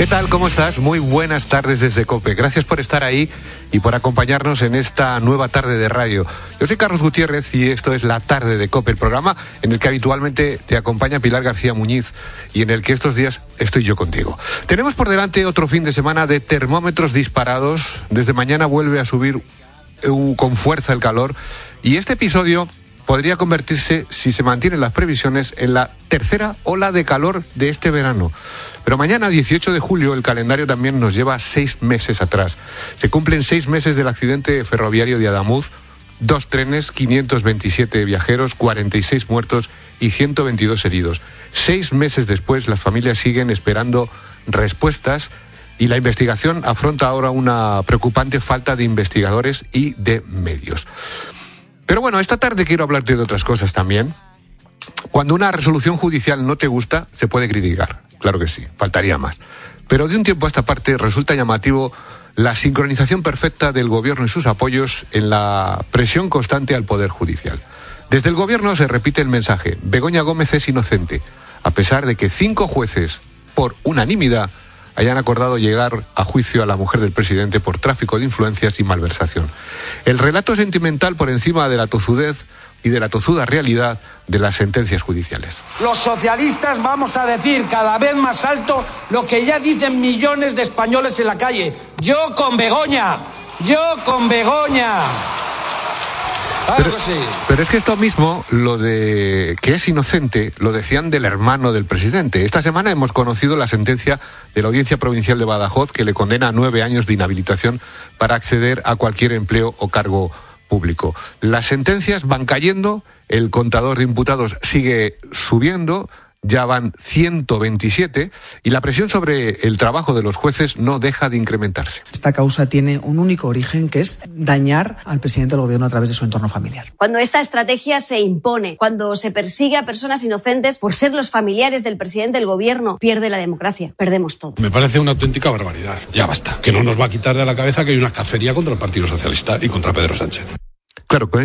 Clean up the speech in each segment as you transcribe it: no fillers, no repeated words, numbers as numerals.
¿Qué tal? ¿Cómo estás? Muy buenas tardes desde COPE. Gracias por estar ahí y por acompañarnos en esta nueva tarde de radio. Yo soy Carlos Gutiérrez y esto es La Tarde de COPE, el programa en el que habitualmente te acompaña Pilar García Muñiz y en el que estos días estoy yo contigo. Tenemos por delante otro fin de semana de termómetros disparados. Desde mañana vuelve a subir con fuerza el calor y este episodio podría convertirse, si se mantienen las previsiones, en la tercera ola de calor de este verano. Pero mañana, 18 de julio, el calendario también nos lleva 6 meses atrás. Se cumplen 6 meses del accidente ferroviario de Adamuz, 2 trenes, 527 viajeros, 46 muertos y 122 heridos. 6 meses después, las familias siguen esperando respuestas y la investigación afronta ahora una preocupante falta de investigadores y de medios. Pero bueno, esta tarde quiero hablarte de otras cosas también. Cuando una resolución judicial no te gusta, se puede criticar. Claro que sí, faltaría más. Pero de un tiempo a esta parte resulta llamativo la sincronización perfecta del gobierno y sus apoyos en la presión constante al Poder Judicial. Desde el gobierno se repite el mensaje: Begoña Gómez es inocente, a pesar de que 5 jueces, por unanimidad, hayan acordado llegar a juicio a la mujer del presidente por tráfico de influencias y malversación. El relato sentimental por encima de la tozudez y de la tozuda realidad de las sentencias judiciales. Los socialistas vamos a decir cada vez más alto lo que ya dicen millones de españoles en la calle. Yo con Begoña, yo con Begoña. Claro que sí. Pero es que esto mismo, lo de que es inocente, lo decían del hermano del presidente. Esta semana hemos conocido la sentencia de la Audiencia Provincial de Badajoz que le condena a 9 años de inhabilitación para acceder a cualquier empleo o cargo público. Las sentencias van cayendo, el contador de imputados sigue subiendo, ya van 127 y la presión sobre el trabajo de los jueces no deja de incrementarse. Esta causa tiene un único origen, que es dañar al presidente del gobierno a través de su entorno familiar. Cuando esta estrategia se impone, cuando se persigue a personas inocentes por ser los familiares del presidente del gobierno, pierde la democracia, perdemos todo. Me parece una auténtica barbaridad. Ya basta. Que no nos va a quitar de la cabeza que hay una cacería contra el Partido Socialista y contra Pedro Sánchez. Claro, con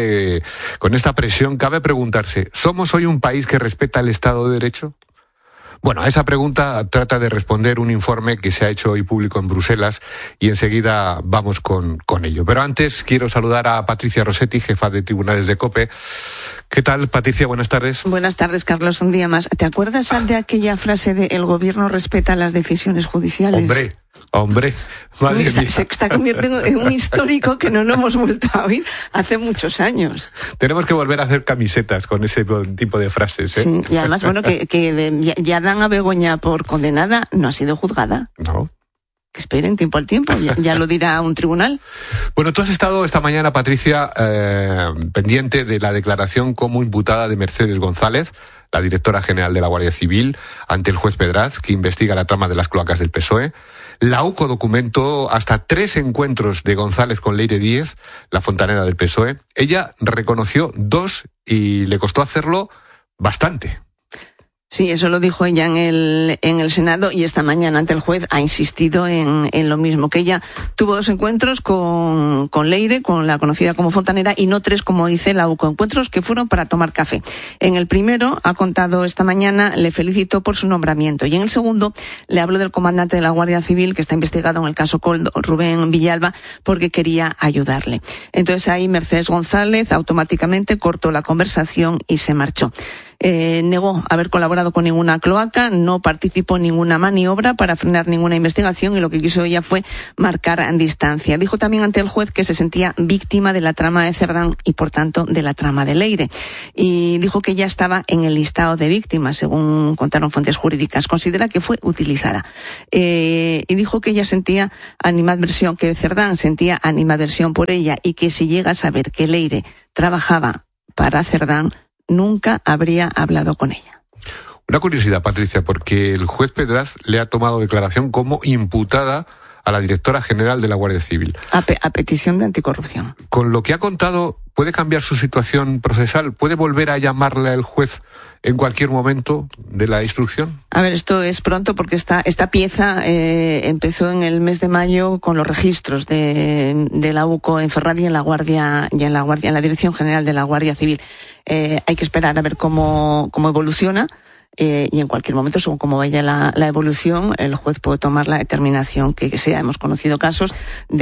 esta presión cabe preguntarse, ¿somos hoy un país que respeta el Estado de Derecho? Bueno, a esa pregunta trata de responder un informe que se ha hecho hoy público en Bruselas y enseguida vamos con ello. Pero antes quiero saludar a Patricia Rossetti, jefa de Tribunales de COPE. ¿Qué tal, Patricia? Buenas tardes. Buenas tardes, Carlos. Un día más. ¿Te acuerdas de aquella frase de el gobierno respeta las decisiones judiciales? Hombre, madre mía. Se está convirtiendo en un histórico que no lo hemos vuelto a oír hace muchos años. Tenemos que volver a hacer camisetas con ese tipo de frases, ¿eh? Sí, y además, bueno, que ya dan a Begoña por condenada, no ha sido juzgada. No. Que esperen tiempo al tiempo, ya lo dirá un tribunal. Bueno, tú has estado esta mañana, Patricia, pendiente de la declaración como imputada de Mercedes González, la directora general de la Guardia Civil, ante el juez Pedraz, que investiga la trama de las cloacas del PSOE. La UCO documentó hasta 3 encuentros de González con Leire Díez, la fontanera del PSOE. Ella reconoció 2 y le costó hacerlo bastante. Sí, eso lo dijo ella en el Senado y esta mañana ante el juez ha insistido en lo mismo, que ella tuvo 2 encuentros con Leire, con la conocida como fontanera, y no 3 como dice la UCO, encuentros que fueron para tomar café. En el primero, ha contado esta mañana, le felicitó por su nombramiento y en el segundo le habló del comandante de la Guardia Civil que está investigado en el caso Coldo, Rubén Villalba, porque quería ayudarle. Entonces ahí Mercedes González automáticamente cortó la conversación y se marchó. Negó haber colaborado con ninguna cloaca, no participó en ninguna maniobra para frenar ninguna investigación y lo que quiso ella fue marcar distancia. Dijo también ante el juez que se sentía víctima de la trama de Cerdán y por tanto de la trama de Leire. Y dijo que ya estaba en el listado de víctimas, según contaron fuentes jurídicas. Considera que fue utilizada. Y dijo que ella sentía animadversión, que Cerdán sentía animadversión por ella y que si llega a saber que Leire trabajaba para Cerdán, nunca habría hablado con ella. Una curiosidad, Patricia, porque el juez Pedraz le ha tomado declaración como imputada a la directora general de la Guardia Civil. A petición de anticorrupción. Con lo que ha contado, ¿puede cambiar su situación procesal? ¿Puede volver a llamarle al juez en cualquier momento de la instrucción? A ver, esto es pronto porque esta pieza empezó en el mes de mayo con los registros de la UCO en Ferraz y en la Dirección General de la Guardia Civil. Hay que esperar a ver cómo evoluciona. y en cualquier momento, según cómo vaya la evolución, el juez puede tomar la determinación que sea. Hemos conocido casos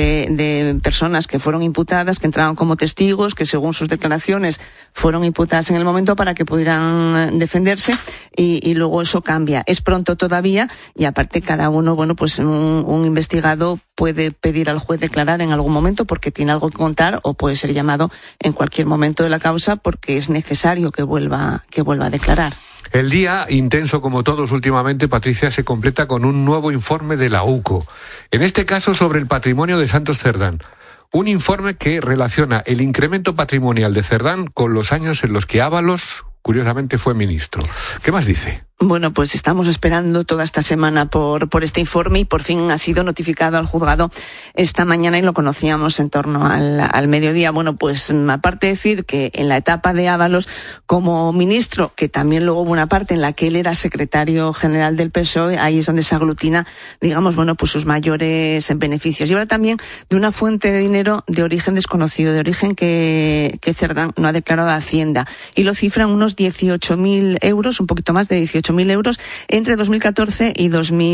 de personas que fueron imputadas, que entraron como testigos, que según sus declaraciones fueron imputadas en el momento para que pudieran defenderse, y luego eso cambia. Es pronto todavía, y aparte cada uno, un investigado puede pedir al juez declarar en algún momento porque tiene algo que contar, o puede ser llamado en cualquier momento de la causa porque es necesario que vuelva a declarar. El día, intenso como todos últimamente, Patricia, se completa con un nuevo informe de la UCO. En este caso sobre el patrimonio de Santos Cerdán. Un informe que relaciona el incremento patrimonial de Cerdán con los años en los que Ábalos, curiosamente, fue ministro. ¿Qué más dice? Bueno, pues estamos esperando toda esta semana por este informe, y por fin ha sido notificado al juzgado esta mañana y lo conocíamos en torno al mediodía. Bueno, pues aparte de decir que en la etapa de Ábalos como ministro, que también luego hubo una parte en la que él era secretario general del PSOE, ahí es donde se aglutina, pues sus mayores beneficios. Y ahora también de una fuente de dinero de origen desconocido, de origen que Cerdán no ha declarado a Hacienda, y lo cifran unos 18.000 euros, un poquito más de 18.000 euros entre 2014 y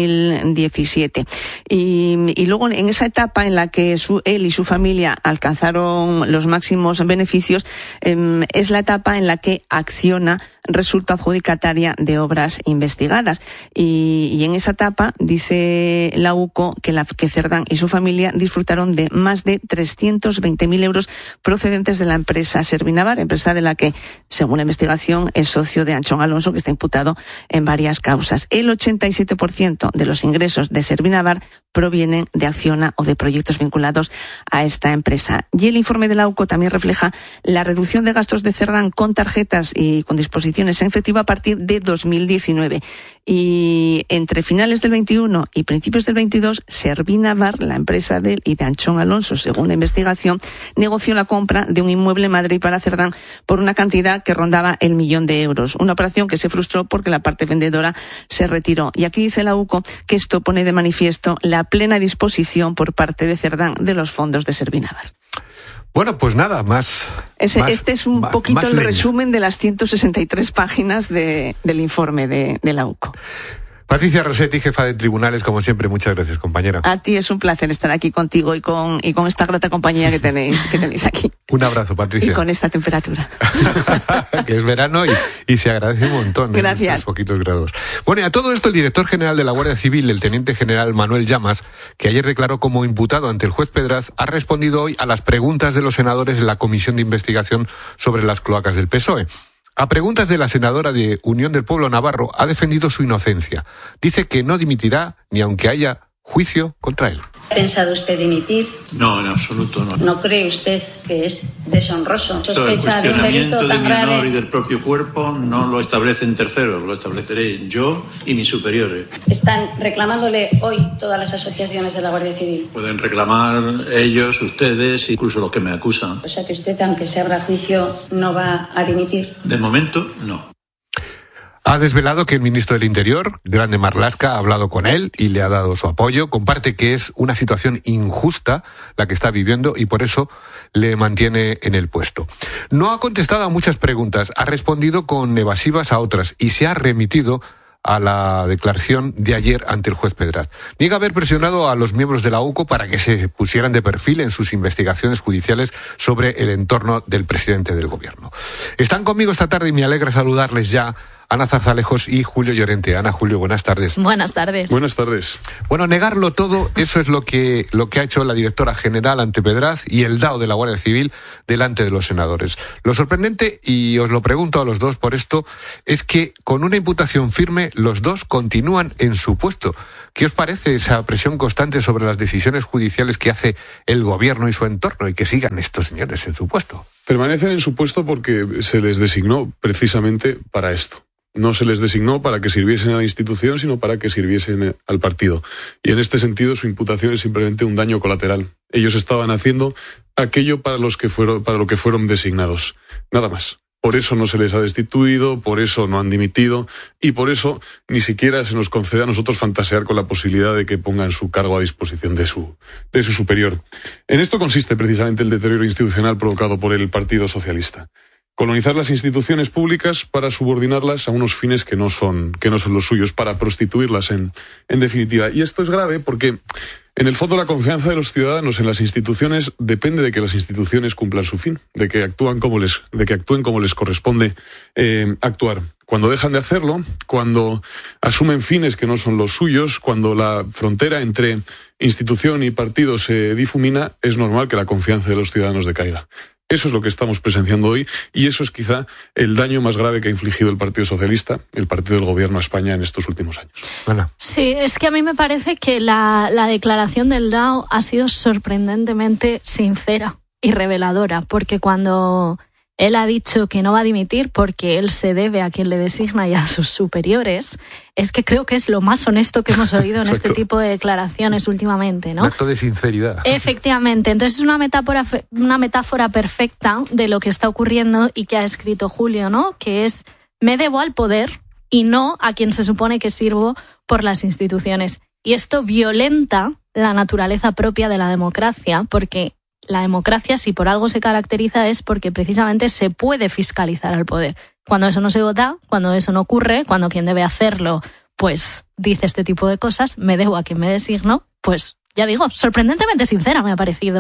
2017. Y luego en esa etapa en la que él y su familia alcanzaron los máximos beneficios, es la etapa en la que Acciona resulta adjudicataria de obras investigadas. Y en esa etapa dice la UCO que Cerdán y su familia disfrutaron de más de 320.000 euros procedentes de la empresa Servinavar, empresa de la que, según la investigación, es socio de Anchón Alonso, que está imputado en varias causas. El 87% de los ingresos de Servinavar provienen de Acciona o de proyectos vinculados a esta empresa. Y el informe de la UCO también refleja la reducción de gastos de Cerdán con tarjetas y con disposiciones en efectivo a partir de 2019. Y entre finales del 21 y principios del 22, Servinavar, la empresa de él y de Anchón Alonso, según la investigación, negoció la compra de un inmueble en Madrid para Cerdán por una cantidad que rondaba el 1.000.000 de euros. Una operación que se frustró porque la parte vendedora se retiró. Y aquí dice la UCO que esto pone de manifiesto la plena disposición por parte de Cerdán de los fondos de Servinavar. Bueno, pues nada, más. Este es un poquito el resumen de las 163 páginas del informe de la UCO. Patricia Rossetti, jefa de tribunales, como siempre, muchas gracias, compañera. A ti es un placer estar aquí contigo y con esta grata compañía que tenéis aquí. Un abrazo, Patricia. Y con esta temperatura. Que es verano y se agradece un montón. Gracias. En estos poquitos grados. Bueno, y a todo esto, el director general de la Guardia Civil, el teniente general Manuel Llamas, que ayer declaró como imputado ante el juez Pedraz, ha respondido hoy a las preguntas de los senadores de la Comisión de Investigación sobre las cloacas del PSOE. A preguntas de la senadora de Unión del Pueblo Navarro, ha defendido su inocencia. Dice que no dimitirá ni aunque haya juicio contra él. ¿Ha pensado usted dimitir? No, en absoluto no. ¿No cree usted que es deshonroso? Sospecha de un delito tan grave. El cuestionamiento de mi honor y del propio cuerpo no lo establecen terceros, lo estableceré yo y mis superiores. ¿Están reclamándole hoy todas las asociaciones de la Guardia Civil? Pueden reclamar ellos, ustedes, incluso los que me acusan. O sea que usted, aunque se abra juicio, no va a dimitir. De momento, no. Ha desvelado que el ministro del Interior, Grande Marlaska, ha hablado con él y le ha dado su apoyo. Comparte que es una situación injusta la que está viviendo y por eso le mantiene en el puesto. No ha contestado a muchas preguntas, ha respondido con evasivas a otras y se ha remitido a la declaración de ayer ante el juez Pedraz. Niega haber presionado a los miembros de la UCO para que se pusieran de perfil en sus investigaciones judiciales sobre el entorno del presidente del gobierno. Están conmigo esta tarde y me alegra saludarles ya Ana Zarzalejos y Julio Llorente. Ana, Julio, buenas tardes. Buenas tardes. Buenas tardes. Bueno, negarlo todo, eso es lo que ha hecho la directora general ante Pedraz y el DAO de la Guardia Civil delante de los senadores. Lo sorprendente, y os lo pregunto a los dos por esto, es que con una imputación firme los dos continúan en su puesto. ¿Qué os parece esa presión constante sobre las decisiones judiciales que hace el gobierno y su entorno y que sigan estos señores en su puesto? Permanecen en su puesto porque se les designó precisamente para esto. No se les designó para que sirviesen a la institución, sino para que sirviesen al partido. Y en este sentido su imputación es simplemente un daño colateral. Ellos estaban haciendo aquello para lo que fueron designados. Nada más. Por eso no se les ha destituido, por eso no han dimitido y por eso ni siquiera se nos concede a nosotros fantasear con la posibilidad de que pongan su cargo a disposición de su superior. En esto consiste precisamente el deterioro institucional provocado por el Partido Socialista. colonizar las instituciones públicas para subordinarlas a unos fines que no son los suyos, para prostituirlas en definitiva. Y esto es grave porque, en el fondo, la confianza de los ciudadanos en las instituciones depende de que las instituciones cumplan su fin, de que actúen como les corresponde actuar. Cuando dejan de hacerlo, cuando asumen fines que no son los suyos, cuando la frontera entre institución y partido se difumina, es normal que la confianza de los ciudadanos decaiga. Eso es lo que estamos presenciando hoy y eso es quizá el daño más grave que ha infligido el Partido Socialista, el partido del Gobierno a España en estos últimos años. Ana. Sí, es que a mí me parece que la declaración del DAO ha sido sorprendentemente sincera y reveladora, porque cuando él ha dicho que no va a dimitir porque él se debe a quien le designa y a sus superiores, es que creo que es lo más honesto que hemos oído en este tipo de declaraciones últimamente, ¿no? Un acto de sinceridad. Efectivamente. Entonces es una metáfora perfecta de lo que está ocurriendo y que ha escrito Julio, ¿no? Que es: me debo al poder y no a quien se supone que sirvo por las instituciones. Y esto violenta la naturaleza propia de la democracia, porque la democracia, si por algo se caracteriza, es porque precisamente se puede fiscalizar al poder. Cuando eso no se vota, cuando eso no ocurre, cuando quien debe hacerlo pues dice este tipo de cosas, me debo a quien me designo, pues ya digo, sorprendentemente sincera me ha parecido.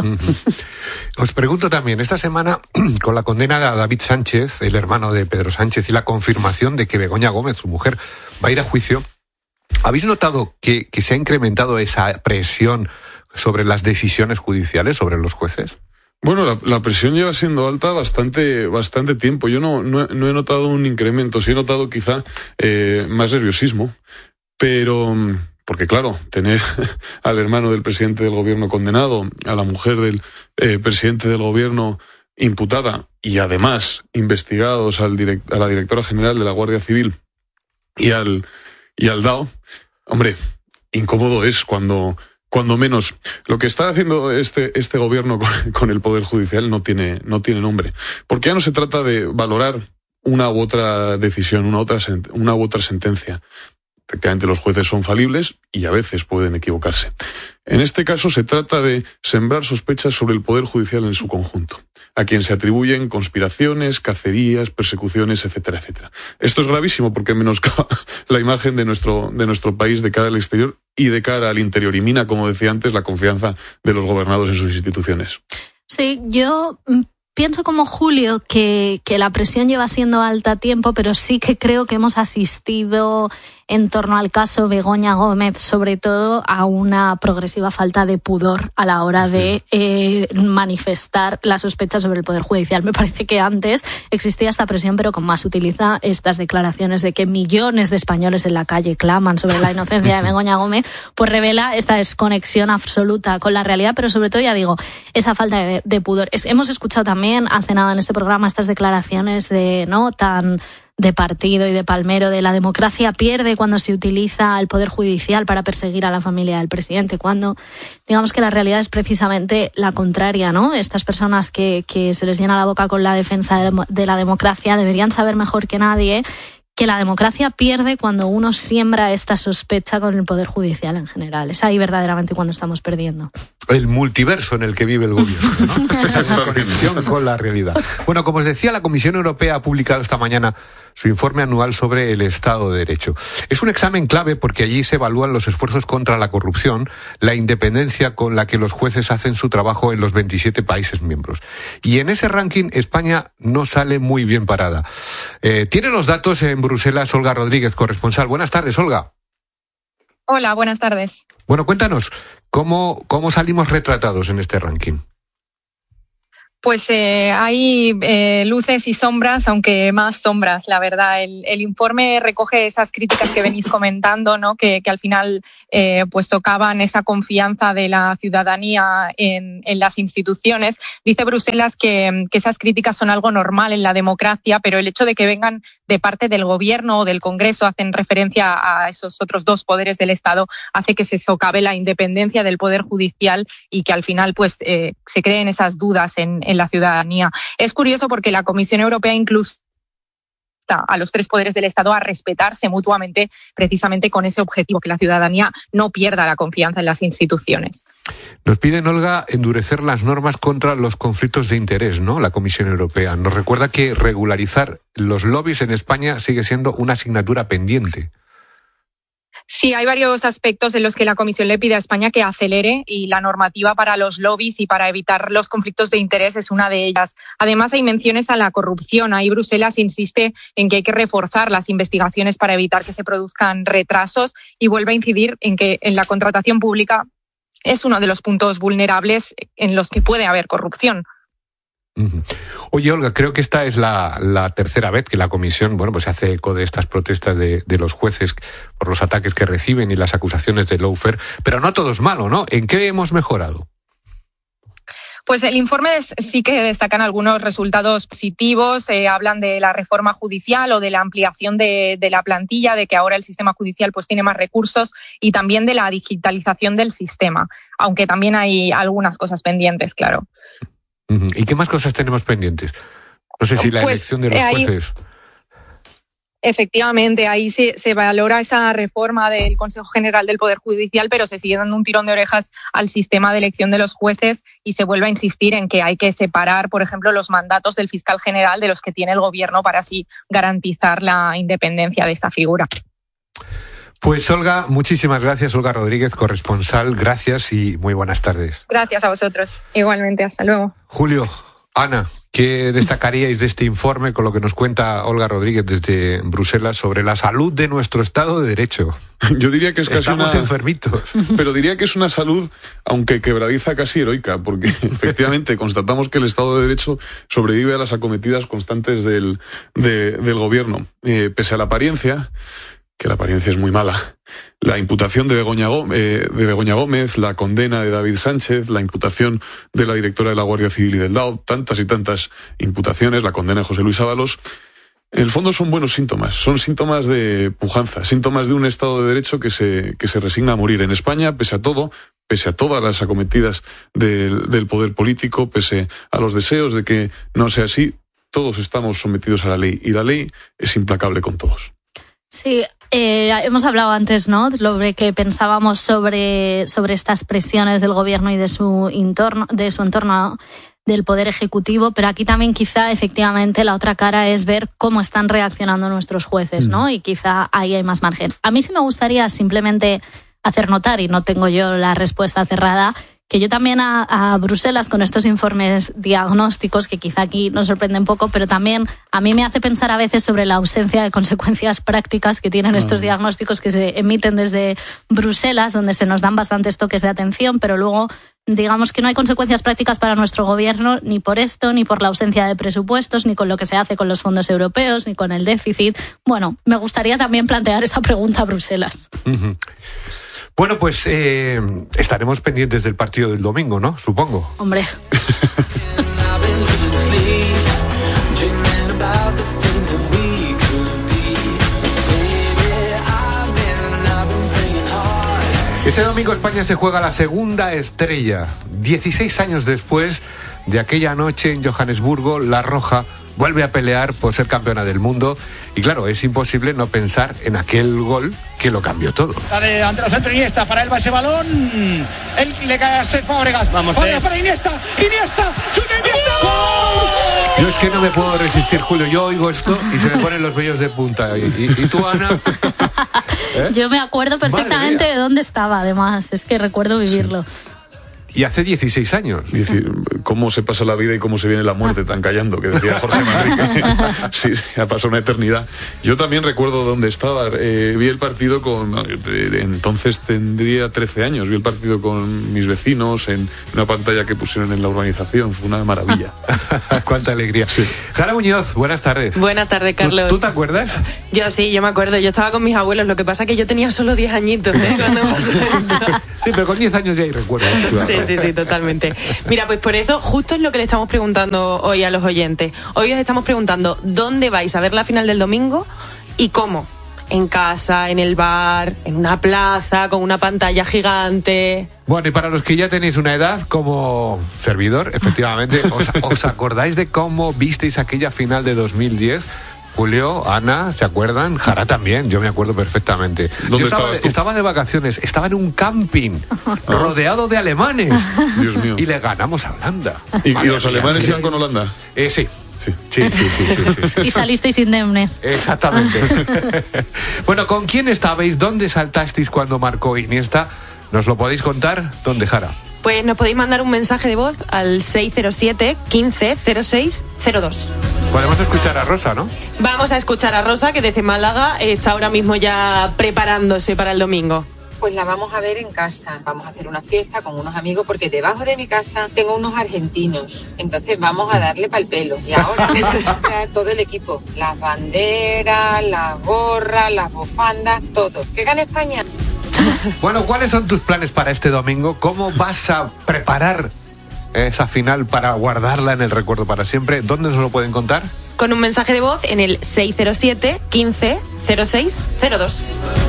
Os pregunto también, esta semana, con la condena de David Sánchez, el hermano de Pedro Sánchez, y la confirmación de que Begoña Gómez, su mujer, va a ir a juicio, ¿habéis notado que se ha incrementado esa presión sobre las decisiones judiciales, sobre los jueces? Bueno, la presión lleva siendo alta bastante tiempo. Yo no he notado un incremento, sí he notado quizá más nerviosismo, pero porque claro, tener al hermano del presidente del gobierno condenado, a la mujer del presidente del gobierno imputada y además investigados a la directora general de la Guardia Civil y al DAO, hombre, incómodo es cuando menos. Lo que está haciendo este gobierno con el Poder Judicial no tiene nombre. Porque ya no se trata de valorar una u otra decisión, una u otra sentencia. Efectivamente, los jueces son falibles y a veces pueden equivocarse. En este caso se trata de sembrar sospechas sobre el Poder Judicial en su conjunto, a quien se atribuyen conspiraciones, cacerías, persecuciones, etcétera, etcétera. Esto es gravísimo porque menoscaba la imagen de nuestro país de cara al exterior y de cara al interior, y mina, como decía antes, la confianza de los gobernados en sus instituciones. Sí, yo pienso como Julio que la presión lleva siendo alta tiempo, pero sí que creo que hemos asistido en torno al caso Begoña Gómez, sobre todo, a una progresiva falta de pudor a la hora de manifestar la sospecha sobre el Poder Judicial. Me parece que antes existía esta presión, pero con más utiliza estas declaraciones de que millones de españoles en la calle claman sobre la inocencia de Begoña Gómez, pues revela esta desconexión absoluta con la realidad, pero sobre todo, ya digo, esa falta de pudor. Hemos escuchado también hace nada en este programa estas declaraciones de partido y de palmero, de la democracia pierde cuando se utiliza el Poder Judicial para perseguir a la familia del presidente, cuando digamos que la realidad es precisamente la contraria, ¿no? Estas personas que se les llena la boca con la defensa de la democracia deberían saber mejor que nadie que la democracia pierde cuando uno siembra esta sospecha con el Poder Judicial en general. Es ahí verdaderamente cuando estamos perdiendo. El multiverso en el que vive el gobierno, ¿no? Esa conexión con la realidad. Bueno, como os decía, la Comisión Europea ha publicado esta mañana su informe anual sobre el Estado de Derecho. Es un examen clave porque allí se evalúan los esfuerzos contra la corrupción, la independencia con la que los jueces hacen su trabajo en los 27 países miembros. Y en ese ranking España no sale muy bien parada. Tiene los datos en Bruselas Olga Rodríguez, corresponsal. Buenas tardes, Olga. Hola, buenas tardes. Bueno, cuéntanos, ¿cómo salimos retratados en este ranking? Pues hay luces y sombras, aunque más sombras, la verdad. El informe recoge esas críticas que venís comentando, ¿no? Que al final pues socavan esa confianza de la ciudadanía en las instituciones. Dice Bruselas que esas críticas son algo normal en la democracia, pero el hecho de que vengan de parte del gobierno o del Congreso, hacen referencia a esos otros dos poderes del Estado, hace que se socave la independencia del Poder Judicial y que al final pues se creen esas dudas en la ciudadanía. Es curioso porque la Comisión Europea incluso insta a los tres poderes del Estado a respetarse mutuamente, precisamente con ese objetivo, que la ciudadanía no pierda la confianza en las instituciones. Nos piden, Olga, endurecer las normas contra los conflictos de interés, ¿no? La Comisión Europea nos recuerda que regularizar los lobbies en España sigue siendo una asignatura pendiente. Sí, hay varios aspectos en los que la Comisión le pide a España que acelere, y la normativa para los lobbies y para evitar los conflictos de interés es una de ellas. Además, hay menciones a la corrupción. Ahí Bruselas insiste en que hay que reforzar las investigaciones para evitar que se produzcan retrasos, y vuelve a incidir en que en la contratación pública es uno de los puntos vulnerables en los que puede haber corrupción. Oye, Olga, creo que esta es la tercera vez que la Comisión, pues se hace eco de estas protestas de los jueces por los ataques que reciben y las acusaciones de lawfare, pero no todo es malo, ¿no? ¿En qué hemos mejorado? Pues el informe sí que destacan algunos resultados positivos, hablan de la reforma judicial o de la ampliación de la plantilla, de que ahora el sistema judicial pues tiene más recursos, y también de la digitalización del sistema, aunque también hay algunas cosas pendientes, claro. ¿Y qué más cosas tenemos pendientes? No sé si la elección de los jueces. Efectivamente, ahí se valora esa reforma del Consejo General del Poder Judicial, pero se sigue dando un tirón de orejas al sistema de elección de los jueces, y se vuelve a insistir en que hay que separar, por ejemplo, los mandatos del fiscal general de los que tiene el Gobierno para así garantizar la independencia de esta figura. Pues Olga, muchísimas gracias, Olga Rodríguez, corresponsal, gracias y muy buenas tardes. Gracias a vosotros, igualmente, hasta luego. Julio, Ana, ¿qué destacaríais de este informe con lo que nos cuenta Olga Rodríguez desde Bruselas sobre la salud de nuestro Estado de Derecho? Yo diría que es casi Estamos enfermitos. Pero diría que es una salud, aunque quebradiza, casi heroica, porque efectivamente constatamos que el Estado de Derecho sobrevive a las acometidas constantes del Gobierno. Pese a la apariencia, que la apariencia es muy mala, la imputación de Begoña Gómez, la condena de David Sánchez, la imputación de la directora de la Guardia Civil y del DAO, tantas y tantas imputaciones, la condena de José Luis Ábalos, en el fondo son buenos síntomas, son síntomas de pujanza, síntomas de un Estado de Derecho que se resigna a morir en España, pese a todo, pese a todas las acometidas del poder político, pese a los deseos de que no sea así. Todos estamos sometidos a la ley, y la ley es implacable con todos. Sí, hemos hablado antes, ¿no?, sobre que pensábamos sobre estas presiones del Gobierno y de su entorno, del Poder Ejecutivo, pero aquí también quizá efectivamente la otra cara es ver cómo están reaccionando nuestros jueces, ¿no? Y quizá ahí hay más margen. A mí sí me gustaría simplemente hacer notar, y no tengo yo la respuesta cerrada, que yo también a Bruselas, con estos informes diagnósticos, que quizá aquí nos sorprenden poco, pero también a mí me hace pensar a veces sobre la ausencia de consecuencias prácticas que tienen estos diagnósticos que se emiten desde Bruselas, donde se nos dan bastantes toques de atención, pero luego digamos que no hay consecuencias prácticas para nuestro Gobierno, ni por esto, ni por la ausencia de presupuestos, ni con lo que se hace con los fondos europeos, ni con el déficit. Bueno, me gustaría también plantear esta pregunta a Bruselas. Bueno, pues estaremos pendientes del partido del domingo, ¿no? Supongo. Hombre. Este domingo España se juega la segunda estrella. 16 años después de aquella noche en Johannesburgo, La Roja vuelve a pelear por ser campeona del mundo. Y claro, es imposible no pensar en aquel gol que lo cambió todo. Dale, ante el centro Iniesta, para él va ese balón. Él le cae a Cesc Fábregas. Vamos, para Iniesta, ¡chuta Iniesta! ¡Gol! Yo es que no me puedo resistir, Julio. Yo oigo esto y se me ponen los vellos de punta. ¿Y tú, Ana? Yo me acuerdo perfectamente de dónde estaba, además. Es que recuerdo vivirlo. Sí. Y hace 16 años. Es decir, cómo se pasa la vida y cómo se viene la muerte tan callando, que decía Jorge Manrique. Sí, ha pasado una eternidad. Yo también recuerdo dónde estaba. Vi el partido entonces tendría 13 años. Vi el partido con mis vecinos en una pantalla que pusieron en la urbanización. Fue una maravilla. Cuánta alegría. Sí. Sara Muñoz, buenas tardes. Buenas tardes, Carlos. ¿Tú te acuerdas? Yo sí, yo me acuerdo. Yo estaba con mis abuelos. Lo que pasa es que yo tenía solo 10 añitos cuando pasó esto. Sí, pero con 10 años ya hay recuerdos. Claro. Sí, totalmente. Mira, pues por eso justo es lo que le estamos preguntando hoy a los oyentes. Hoy os estamos preguntando ¿dónde vais a ver la final del domingo y cómo? ¿En casa, en el bar, en una plaza, con una pantalla gigante? Bueno, y para los que ya tenéis una edad como servidor, efectivamente, ¿os acordáis de cómo visteis aquella final de 2010? Julio, Ana, ¿se acuerdan? Jara también, yo me acuerdo perfectamente. ¿Dónde Yo estaba de vacaciones, estaba en un camping rodeado de alemanes. Dios mío. Y le ganamos a Holanda. ¿Y los alemanes iban con Holanda? Sí. Sí. Y salisteis indemnes. Exactamente. Bueno, ¿con quién estabais? ¿Dónde saltasteis cuando marcó Iniesta? ¿Nos lo podéis contar? ¿Dónde, Jara? Pues nos podéis mandar un mensaje de voz al 607 15 06 02. Podemos escuchar a Rosa, ¿no? Vamos a escuchar a Rosa, que desde Málaga está ahora mismo ya preparándose para el domingo. Pues la vamos a ver en casa. Vamos a hacer una fiesta con unos amigos porque debajo de mi casa tengo unos argentinos. Entonces vamos a darle pa'l pelo. Y ahora vamos a traer todo el equipo. Las banderas, las gorras, las bufandas, todo. ¿Que gane España? Bueno, ¿cuáles son tus planes para este domingo? ¿Cómo vas a preparar esa final para guardarla en el recuerdo para siempre? ¿Dónde nos lo pueden contar? Con un mensaje de voz en el 607 15 06 02.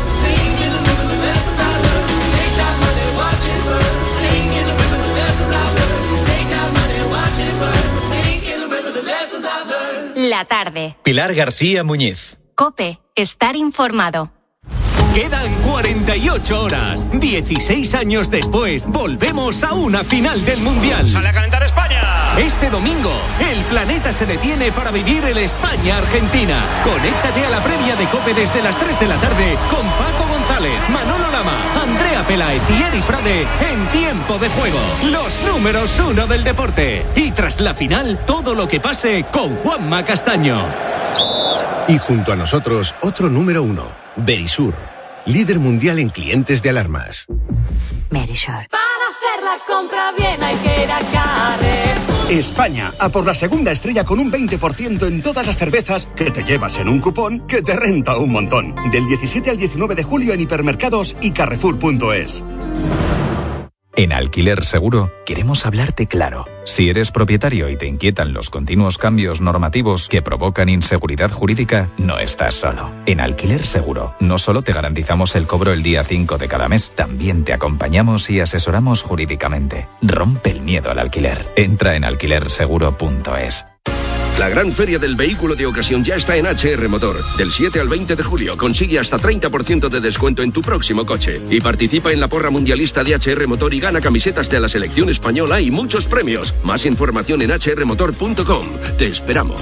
La tarde. Pilar García Muñiz. COPE. Estar informado. Quedan 48 horas. 16 años después, volvemos a una final del Mundial. ¡Sale a calentar España! Este domingo, el planeta se detiene para vivir el España-Argentina. Conéctate a la previa de COPE desde las 3 de la tarde con Paco González, Manolo Lama, Andrea Peláez y Eri Frade en Tiempo de Juego. Los números 1 del deporte. Y tras la final, todo lo que pase con Juanma Castaño. Y junto a nosotros, otro número 1, Verisur. Líder mundial en clientes de alarmas. Verisur. Para hacer la compra bien hay que ir a Carrefour. España, a por la segunda estrella con un 20% en todas las cervezas que te llevas en un cupón que te renta un montón. Del 17 al 19 de julio en hipermercados y Carrefour.es. En Alquiler Seguro queremos hablarte claro. Si eres propietario y te inquietan los continuos cambios normativos que provocan inseguridad jurídica, no estás solo. En Alquiler Seguro no solo te garantizamos el cobro el día 5 de cada mes, también te acompañamos y asesoramos jurídicamente. Rompe el miedo al alquiler. Entra en alquilerseguro.es. La gran feria del vehículo de ocasión ya está en HR Motor. Del 7 al 20 de julio consigue hasta 30% de descuento en tu próximo coche. Y participa en la porra mundialista de HR Motor y gana camisetas de la selección española y muchos premios. Más información en hrmotor.com. Te esperamos.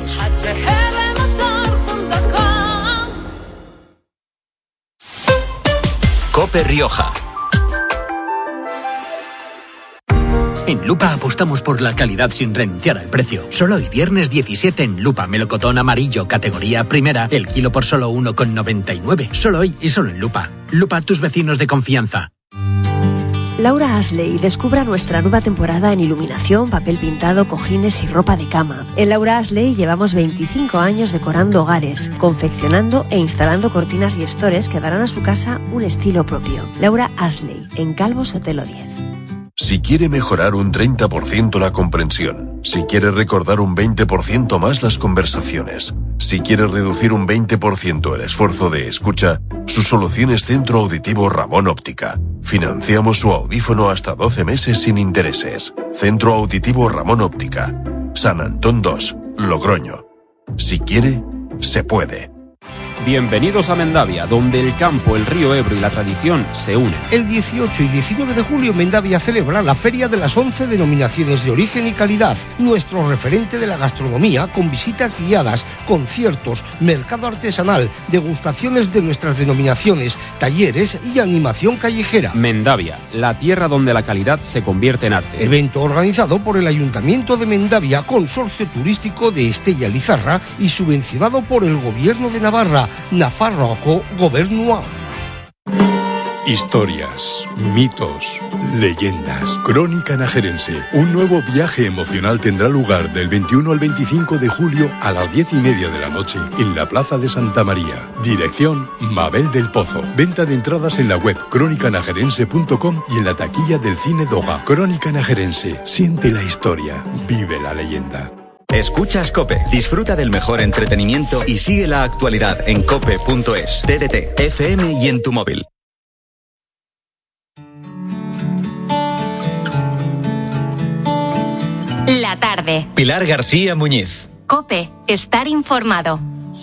COPE Rioja. En Lupa apostamos por la calidad sin renunciar al precio. Solo hoy viernes 17 en Lupa, melocotón amarillo, categoría primera, el kilo por solo 1,99. Solo hoy y solo en Lupa. Lupa, tus vecinos de confianza. Laura Ashley descubra nuestra nueva temporada en iluminación, papel pintado, cojines y ropa de cama. En Laura Ashley llevamos 25 años decorando hogares, confeccionando e instalando cortinas y estores que darán a su casa un estilo propio. Laura Ashley, en Calvo Sotelo 10. Si quiere mejorar un 30% la comprensión, si quiere recordar un 20% más las conversaciones, si quiere reducir un 20% el esfuerzo de escucha, su solución es Centro Auditivo Ramón Óptica. Financiamos su audífono hasta 12 meses sin intereses. Centro Auditivo Ramón Óptica. San Antón 2, Logroño. Si quiere, se puede. Bienvenidos a Mendavia, donde el campo, el río Ebro y la tradición se unen. El 18 y 19 de julio Mendavia celebra la Feria de las 11 denominaciones de origen y calidad, nuestro referente de la gastronomía, con visitas guiadas, conciertos, mercado artesanal, degustaciones de nuestras denominaciones, talleres y animación callejera. Mendavia, la tierra donde la calidad se convierte en arte. Evento organizado por el Ayuntamiento de Mendavia, Consorcio Turístico de Estella Lizarra y subvencionado por el Gobierno de Navarra. Nafarroco Gobernua. Historias, mitos, leyendas. Crónica Najerense. Un nuevo viaje emocional tendrá lugar del 21 al 25 de julio a las 10:30 de la noche en la Plaza de Santa María. Dirección Mabel del Pozo. Venta de entradas en la web crónicanajerense.com y en la taquilla del Cine Doga. Crónica Najerense. Siente la historia. Vive la leyenda. Escuchas COPE, disfruta del mejor entretenimiento y sigue la actualidad en cope.es, TDT, FM y en tu móvil. La tarde. Pilar García Muñiz. COPE. Estar informado.